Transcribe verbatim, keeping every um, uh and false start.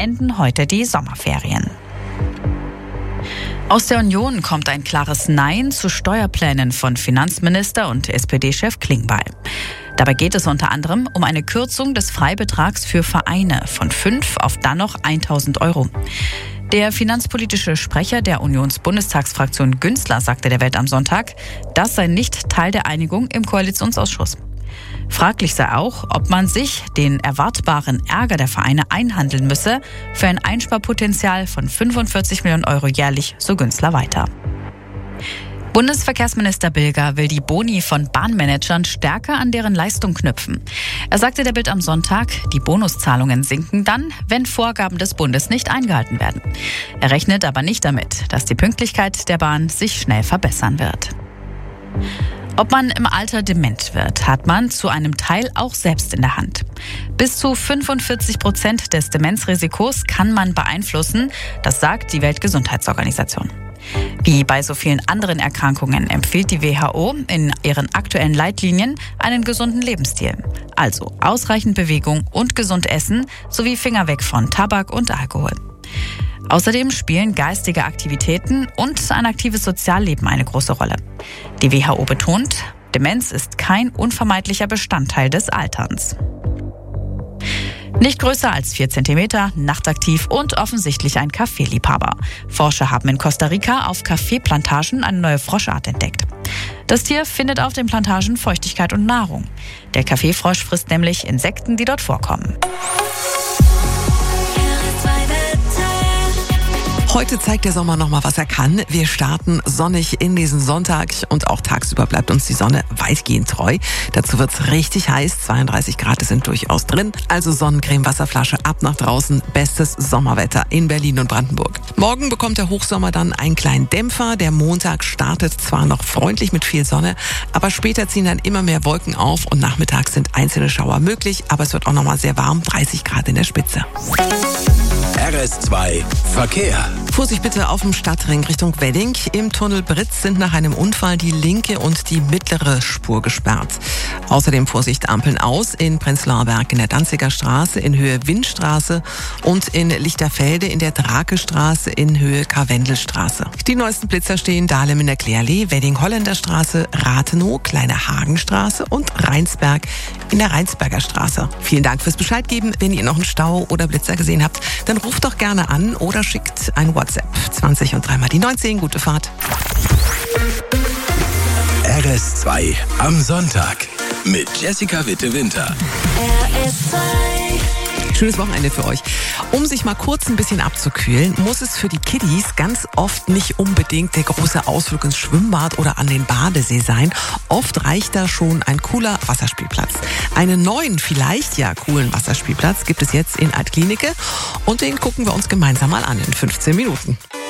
enden heute die Sommerferien. Aus der Union kommt ein klares Nein zu Steuerplänen von Finanzminister und S P D-Chef Klingbeil. Dabei geht es unter anderem um eine Kürzung des Freibetrags für Vereine von fünf auf dann noch tausend Euro. Der finanzpolitische Sprecher der Unionsbundestagsfraktion Günzler sagte der Welt am Sonntag, das sei nicht Teil der Einigung im Koalitionsausschuss. Fraglich sei auch, ob man sich den erwartbaren Ärger der Vereine einhandeln müsse für ein Einsparpotenzial von fünfundvierzig Millionen Euro jährlich, so Günzler weiter. Bundesverkehrsminister Bilger will die Boni von Bahnmanagern stärker an deren Leistung knüpfen. Er sagte der Bild am Sonntag, die Bonuszahlungen sinken dann, wenn Vorgaben des Bundes nicht eingehalten werden. Er rechnet aber nicht damit, dass die Pünktlichkeit der Bahn sich schnell verbessern wird. Ob man im Alter dement wird, hat man zu einem Teil auch selbst in der Hand. Bis zu fünfundvierzig Prozent des Demenzrisikos kann man beeinflussen, das sagt die Weltgesundheitsorganisation. Wie bei so vielen anderen Erkrankungen empfiehlt die W H O in ihren aktuellen Leitlinien einen gesunden Lebensstil. Also ausreichend Bewegung und gesund essen sowie Finger weg von Tabak und Alkohol. Außerdem spielen geistige Aktivitäten und ein aktives Sozialleben eine große Rolle. Die W H O betont, Demenz ist kein unvermeidlicher Bestandteil des Alterns. Nicht größer als vier Zentimeter, nachtaktiv und offensichtlich ein Kaffeeliebhaber. Forscher haben in Costa Rica auf Kaffeeplantagen eine neue Froschart entdeckt. Das Tier findet auf den Plantagen Feuchtigkeit und Nahrung. Der Kaffeefrosch frisst nämlich Insekten, die dort vorkommen. Heute zeigt der Sommer nochmal, was er kann. Wir starten sonnig in diesen Sonntag und auch tagsüber bleibt uns die Sonne weitgehend treu. Dazu wird's richtig heiß, zweiunddreißig Grad sind durchaus drin. Also Sonnencreme, Wasserflasche, ab nach draußen. Bestes Sommerwetter in Berlin und Brandenburg. Morgen bekommt der Hochsommer dann einen kleinen Dämpfer. Der Montag startet zwar noch freundlich mit viel Sonne, aber später ziehen dann immer mehr Wolken auf und nachmittags sind einzelne Schauer möglich. Aber es wird auch nochmal sehr warm, dreißig Grad in der Spitze. R S zwei Verkehr. Vorsicht bitte auf dem Stadtring Richtung Wedding. Im Tunnel Britz sind nach einem Unfall die linke und die mittlere Spur gesperrt. Außerdem Vorsicht, Ampeln aus in Prenzlauer Berg in der Danziger Straße in Höhe Windstraße und in Lichterfelde in der Drakestraße in Höhe Karwendelstraße. Die neuesten Blitzer stehen Dahlem in der Klärlee, Wedding Holländerstraße, Rathenow, Kleine Hagenstraße und Rheinsberg in der Rheinsberger Straße. Vielen Dank fürs Bescheid geben. Wenn ihr noch einen Stau oder Blitzer gesehen habt, dann ruft doch gerne an oder schickt ein WhatsApp. zwanzig und dreimal die neunzehn. Gute Fahrt. R S zwei am Sonntag mit Jessica Witte-Winter. R S zwei. Schönes Wochenende für euch. Um sich mal kurz ein bisschen abzukühlen, muss es für die Kiddies ganz oft nicht unbedingt der große Ausflug ins Schwimmbad oder an den Badesee sein. Oft reicht da schon ein cooler Wasserspielplatz. Einen neuen, vielleicht ja coolen Wasserspielplatz gibt es jetzt in Altklinike und den gucken wir uns gemeinsam mal an in fünfzehn Minuten.